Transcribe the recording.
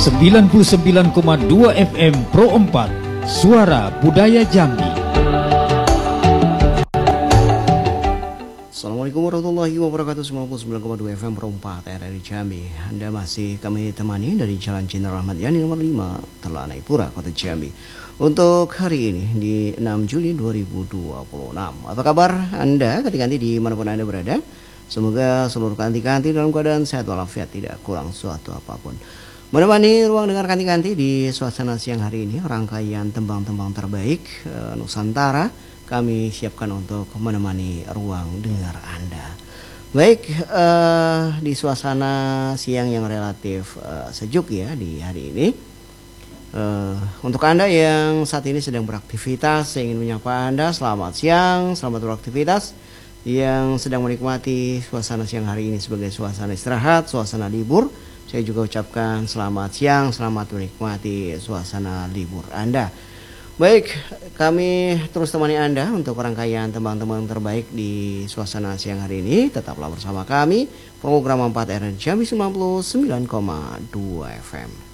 99,2 FM Pro 4, Suara Budaya Jambi. Assalamualaikum warahmatullahi wabarakatuh. 99,2 FM Pro 4 RRI Jambi. Anda masih kami temani dari Jalan Jenderal Ahmad Yani nomor 5, Telanai Pura, Kota Jambi. Untuk hari ini di 6 Juli 2026. Apa kabar Anda kanti-kanti dimanapun Anda berada? Semoga seluruh kanti-kanti dalam keadaan sehat walafiat, tidak kurang suatu apapun. Menemani ruang dengar kanti-kanti di suasana siang hari ini, rangkaian tembang-tembang terbaik Nusantara kami siapkan untuk menemani ruang dengar Anda. Baik, di suasana siang yang relatif sejuk ya di hari ini. Untuk Anda yang saat ini sedang beraktivitas, saya ingin menyapa Anda selamat siang, selamat beraktivitas. Yang sedang menikmati suasana siang hari ini sebagai suasana istirahat, suasana libur, saya juga ucapkan selamat siang, selamat menikmati suasana libur Anda. Baik, kami terus temani Anda untuk rangkaian tembang-tembang terbaik di suasana siang hari ini. Tetaplah bersama kami, program 4 RRI Jambi 99,2 FM.